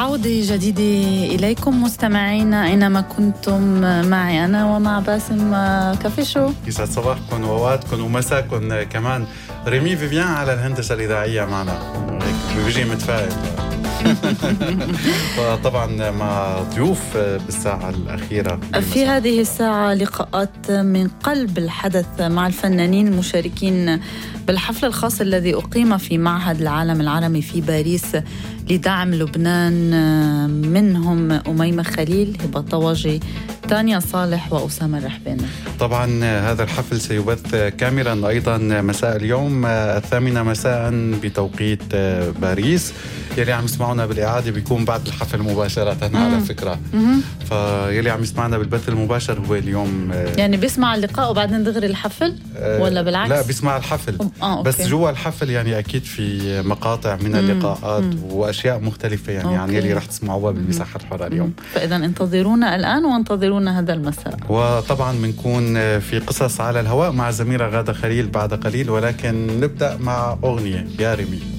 عودة جديدة إليكم مستمعينا أينما كنتم، معي أنا ومع باسم كافي شو. يسعد صباحكم ووقتكم ومساكم كمان. ريمي فيفيان على الهندسة الإذاعية معنا، بيجي متفائل. وطبعا مع ضيوف بالساعة الأخيرة في هذه الساعة لقاءات من قلب الحدث مع الفنانين المشاركين بالحفل الخاص الذي أقيم في معهد العالم العربي في باريس لدعم لبنان، منهم أميمة خليل، هبة طواجي، تانيا صالح وأسامة الرحباني. طبعا هذا الحفل سيبث كاملا أيضا مساء اليوم 8 مساء بتوقيت باريس. يلي عم يسمعونا بالإعادة بيكون بعد الحفل مباشرة على فكرة. فيلي عم يسمعنا بالبث المباشر هو اليوم يعني بيسمع اللقاء وبعدين دغري الحفل ولا بالعكس؟ لا، بيسمع الحفل. بس جوا الحفل يعني أكيد في مقاطع من اللقاءات وأشياء مختلفة يعني عن يلي رح تسمعوها بالمساحة الحرة اليوم. فإذا انتظرونا الآن وانتظرونا هذا المساء. وطبعا بنكون في قصص على الهواء مع زميلة غادة خليل بعد قليل، ولكن نبدأ مع أغنية يا ريمي.